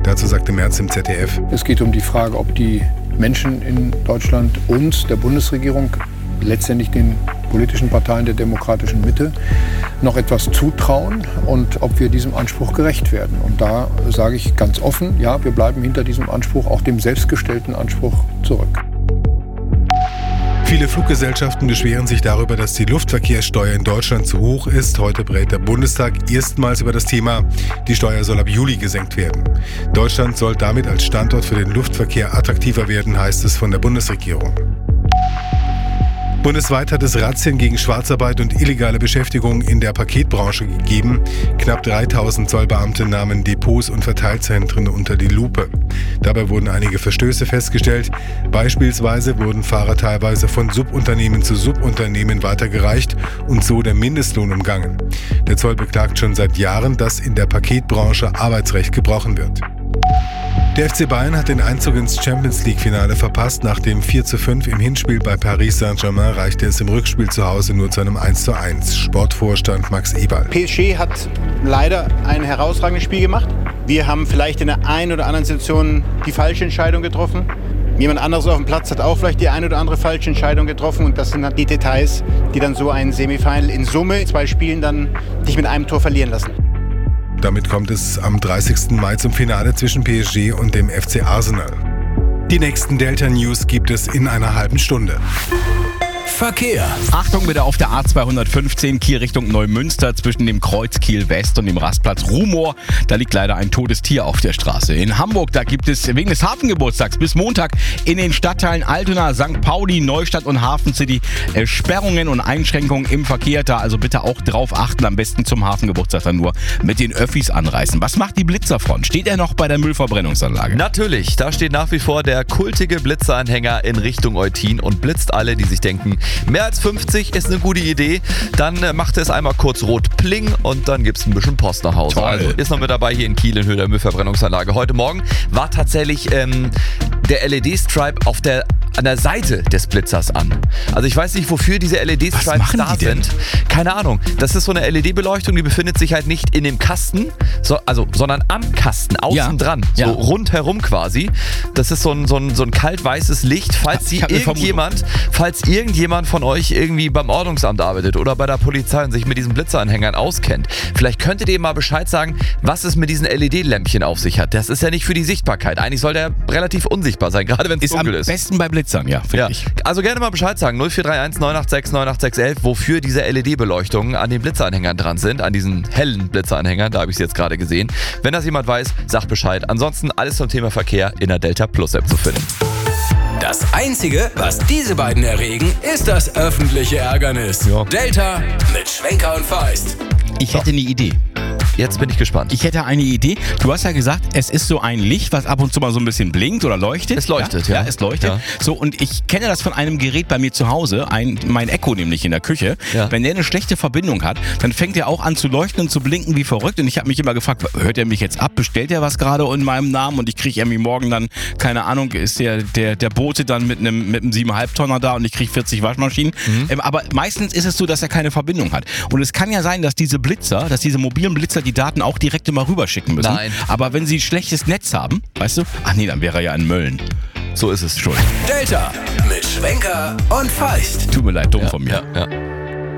Dazu sagte Merz im ZDF. Es geht um die Frage, ob die Menschen in Deutschland uns, der Bundesregierung, letztendlich den politischen Parteien der demokratischen Mitte, noch etwas zutrauen und ob wir diesem Anspruch gerecht werden. Und da sage ich ganz offen, ja, wir bleiben hinter diesem Anspruch, auch dem selbstgestellten Anspruch, zurück. Viele Fluggesellschaften beschweren sich darüber, dass die Luftverkehrssteuer in Deutschland zu hoch ist. Heute berät der Bundestag erstmals über das Thema. Die Steuer soll ab Juli gesenkt werden. Deutschland soll damit als Standort für den Luftverkehr attraktiver werden, heißt es von der Bundesregierung. Bundesweit hat es Razzien gegen Schwarzarbeit und illegale Beschäftigung in der Paketbranche gegeben. Knapp 3000 Zollbeamte nahmen Depots und Verteilzentren unter die Lupe. Dabei wurden einige Verstöße festgestellt. Beispielsweise wurden Fahrer teilweise von Subunternehmen zu Subunternehmen weitergereicht und so der Mindestlohn umgangen. Der Zoll beklagt schon seit Jahren, dass in der Paketbranche Arbeitsrecht gebrochen wird. Der FC Bayern hat den Einzug ins Champions-League-Finale verpasst. Nach dem 4:5 im Hinspiel bei Paris Saint-Germain reichte es im Rückspiel zu Hause nur zu einem 1:1. Sportvorstand Max Eberl. PSG hat leider ein herausragendes Spiel gemacht. Wir haben vielleicht in der einen oder anderen Situation die falsche Entscheidung getroffen. Jemand anderes auf dem Platz hat auch vielleicht die eine oder andere falsche Entscheidung getroffen. Und das sind dann die Details, die dann so ein Semifinal in Summe in 2 Spielen dann dich mit einem Tor verlieren lassen. Damit kommt es am 30. Mai zum Finale zwischen PSG und dem FC Arsenal. Die nächsten Delta-News gibt es in einer halben Stunde. Verkehr. Achtung bitte auf der A215 Kiel Richtung Neumünster zwischen dem Kreuz Kiel West und dem Rastplatz Rumor. Da liegt leider ein totes Tier auf der Straße. In Hamburg, da gibt es wegen des Hafengeburtstags bis Montag in den Stadtteilen Altona, St. Pauli, Neustadt und Hafen City Sperrungen und Einschränkungen im Verkehr. Da also bitte auch drauf achten, am besten zum Hafengeburtstag dann nur mit den Öffis anreißen. Was macht die Blitzerfront? Steht er noch bei der Müllverbrennungsanlage? Natürlich, da steht nach wie vor der kultige Blitzeranhänger in Richtung Eutin und blitzt alle, die sich denken, mehr als 50 ist eine gute Idee. Dann macht es einmal kurz rot pling und dann gibt es ein bisschen Post nach Hause. Toll. Also ist noch mit dabei hier in Kiel in Höhe der Müllverbrennungsanlage. Heute Morgen war tatsächlich der LED-Stripe an der Seite des Blitzers an. Also ich weiß nicht, wofür diese LED-Stripes da sind. Keine Ahnung. Das ist so eine LED-Beleuchtung, die befindet sich halt nicht in dem Kasten, sondern am Kasten, außen dran. So rundherum quasi. Das ist so ein kalt-weißes Licht, falls irgendjemand von euch irgendwie beim Ordnungsamt arbeitet oder bei der Polizei und sich mit diesen Blitzeranhängern auskennt. Vielleicht könntet ihr mal Bescheid sagen, was es mit diesen LED-Lämpchen auf sich hat. Das ist ja nicht für die Sichtbarkeit. Eigentlich soll der relativ unsichtbar sein, gerade wenn es dunkel ist. Am besten bei Blitzern, finde ich. Also gerne mal Bescheid sagen, 0431 986 98611, wofür diese LED-Beleuchtungen an den Blitzeranhängern dran sind, an diesen hellen Blitzeranhängern, da habe ich es jetzt gerade gesehen. Wenn das jemand weiß, sagt Bescheid. Ansonsten alles zum Thema Verkehr in der Delta Plus App zu finden. Das Einzige, was diese beiden erregen, ist das öffentliche Ärgernis. Ja. Delta mit Schwenker und Feist. Ich hätte eine Idee. Jetzt bin ich gespannt. Ich hätte eine Idee. Du hast ja gesagt, es ist so ein Licht, was ab und zu mal so ein bisschen blinkt oder leuchtet. Es leuchtet, ja. Ja, es leuchtet. Ja. So, und ich kenne das von einem Gerät bei mir zu Hause, mein Echo nämlich in der Küche. Ja. Wenn der eine schlechte Verbindung hat, dann fängt er auch an zu leuchten und zu blinken wie verrückt. Und ich habe mich immer gefragt, hört er mich jetzt ab? Bestellt er was gerade in meinem Namen? Und ich kriege irgendwie morgen dann, keine Ahnung, ist der Bote dann mit einem 7,5 Tonner da und ich kriege 40 Waschmaschinen. Aber meistens ist es so, dass er keine Verbindung hat. Und es kann ja sein, dass diese mobilen Blitzer die Daten auch direkt immer rüberschicken müssen. Nein. Aber wenn sie ein schlechtes Netz haben, weißt du, dann wäre er ja in Mölln. So ist es schon. Delta mit Schwenker und Feist. Tut mir leid, dumm von mir. Ja.